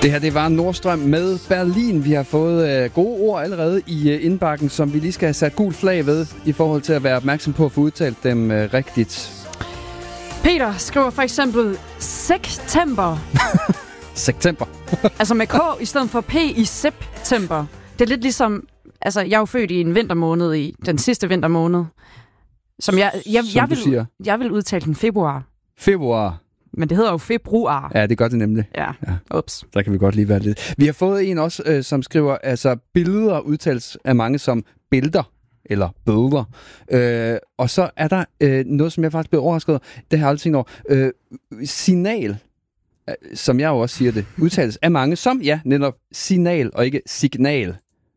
Det her, det var Nordstrøm med Berlin. Vi har fået gode ord allerede i indbakken, som vi lige skal have sat gul flag ved, i forhold til at være opmærksom på at få udtalt dem rigtigt. Peter skriver for eksempel september. September. Altså med K i stedet for P i september. Det er lidt ligesom, altså jeg er jo født i en vintermåned, i den sidste vintermåned, som jeg vil udtale den februar. Februar. Men det hedder jo februar. Ja, det gør det nemlig. Ja. Ups. Der kan vi godt lige være lidt. Vi har fået en også, som skriver, altså billeder udtales af mange som billeder eller billeder. Og så er der noget, som jeg faktisk blev overrasket over. Det har jeg aldrig tænkt over. Signal, som jeg jo også siger det, udtales af mange som, ja, netop signal og ikke signal.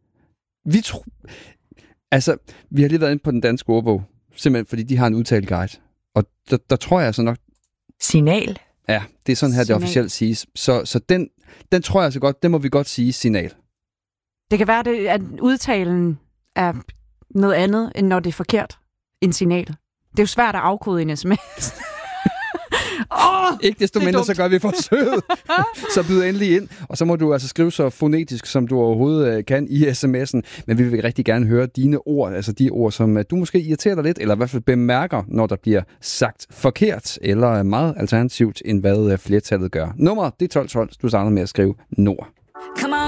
Vi har lige været inde på den danske ordbog, simpelthen fordi de har en udtaleguide. Og der tror jeg altså nok... Signal? Ja, det er sådan her, det officielt siges. Så den tror jeg altså godt, det må vi godt sige signal. Det kan være, at udtalen er noget andet, end når det er forkert. En signal. Det er jo svært at afkode en sms. Ikke desto mindre, så gør vi forsøget. Så byd endelig ind. Og så må du altså skrive så fonetisk, som du overhovedet kan i sms'en. Men vi vil rigtig gerne høre dine ord, altså de ord, som du måske irriterer dig lidt, eller i hvert fald bemærker, når der bliver sagt forkert, eller meget alternativt, end hvad flertallet gør. Nummeret, det er 1212. Du starter med at skrive Nord.